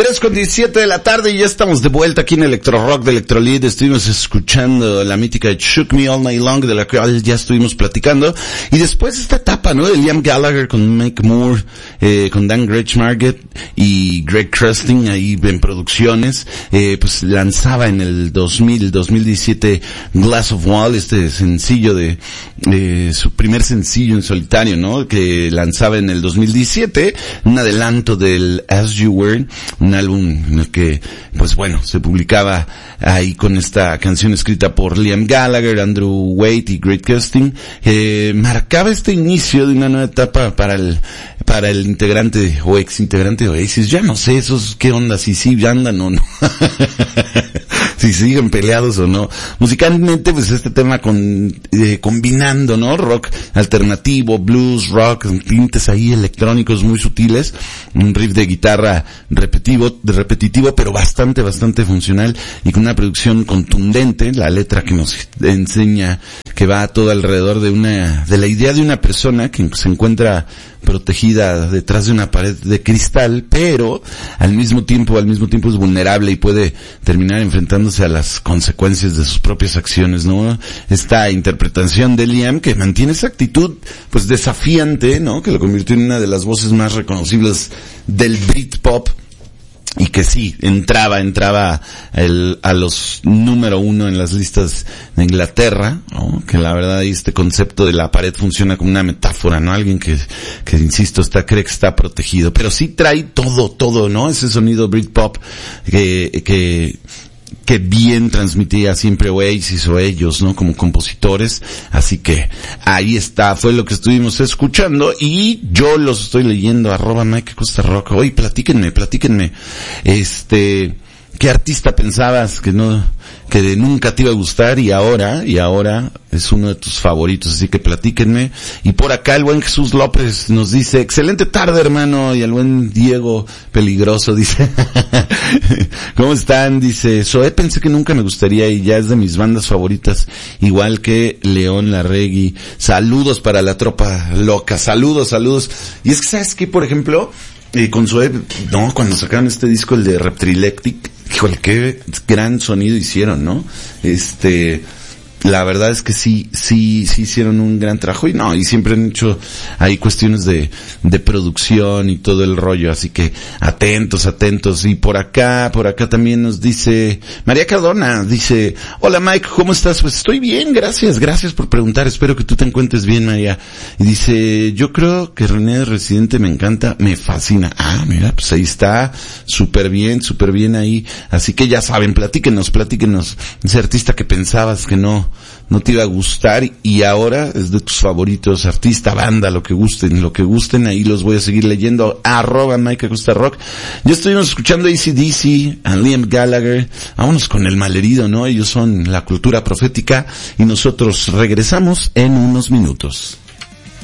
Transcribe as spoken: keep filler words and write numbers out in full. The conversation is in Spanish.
tres con diecisiete de la tarde y ya estamos de vuelta aquí en Electro Rock de Electrolit. Estuvimos escuchando la mítica Shook Me All Night Long, de la cual ya estuvimos platicando. Y después esta etapa, ¿no? De Liam Gallagher con Mike Moore, eh, con Dan Gretschmarket y Greg Krusting ahí en producciones. Eh, pues lanzaba en el dos mil, dos mil diecisiete Glass of Wall, este sencillo de, eh, su primer sencillo en solitario, ¿no? Que lanzaba en el dos mil diecisiete, un adelanto del As You Were, un álbum en el que, pues bueno, se publicaba ahí con esta canción escrita por Liam Gallagher, Andrew Waite y Greg Krusting. Eh, marcaba este inicio de una nueva etapa para el, para el integrante o ex integrante de Oasis. Ya no sé esos, qué onda, si sí andan o no. Si siguen peleados o no. Musicalmente, pues este tema con, eh, combinando, ¿no? Rock alternativo, blues, rock, tintes ahí electrónicos muy sutiles, un riff de guitarra repetitivo, repetitivo, pero bastante, bastante funcional y con una producción contundente. La letra que nos enseña que va todo alrededor de una, de la idea de una persona que se encuentra protegida detrás de una pared de cristal, pero al mismo tiempo, al mismo tiempo es vulnerable y puede terminar enfrentándose a las consecuencias de sus propias acciones, ¿no? Esta interpretación de Liam que mantiene esa actitud, pues desafiante, ¿no? Que lo convirtió en una de las voces más reconocibles del Britpop. Y que sí, entraba, entraba el, a los número uno en las listas de Inglaterra, ¿no? Que la verdad este concepto de la pared funciona como una metáfora, ¿no? Alguien que, que insisto, está, cree que está protegido, pero sí trae todo, todo, ¿no? Ese sonido Britpop que, que, que bien transmitía siempre Oasis o ellos, ¿no? Como compositores. Así que ahí está, fue lo que estuvimos escuchando y yo los estoy leyendo, arroba Mike Costa Rock. Oye, platíquenme, platíquenme. Este, ¿qué artista pensabas que no, que nunca te iba a gustar y ahora, y ahora es uno de tus favoritos? Así que platíquenme. Y por acá el buen Jesús López nos dice, excelente tarde hermano, y el buen Diego Peligroso dice, ¿cómo están? Dice, Zoé pensé que nunca me gustaría y ya es de mis bandas favoritas, igual que León Larregui. Saludos para la tropa loca, saludos, saludos. Y es que sabes que, por ejemplo, eh, con Zoé, no, cuando sacaron este disco, el de Reptrilectic, híjole, qué gran sonido hicieron, ¿no? Este, la verdad es que sí, sí, sí hicieron un gran trabajo y no, y siempre han hecho ahí cuestiones de, de producción y todo el rollo, así que atentos, atentos. Y por acá, por acá también nos dice María Cardona, dice, hola Mike, ¿cómo estás? Pues estoy bien, gracias, gracias por preguntar, espero que tú te encuentres bien, María. Y dice, yo creo que René de Residente me encanta, me fascina. Ah, mira, pues ahí está, súper bien, súper bien ahí. Así que ya saben, platíquenos, platíquenos, ese artista que pensabas que no, no te iba a gustar y ahora es de tus favoritos, artista, banda, lo que gusten, lo que gusten, ahí los voy a seguir leyendo, arroba Mike Acosta Rock. Ya estuvimos escuchando A C D C, a Liam Gallagher, vámonos con el malherido, ¿no? Ellos son la cultura profética y nosotros regresamos en unos minutos.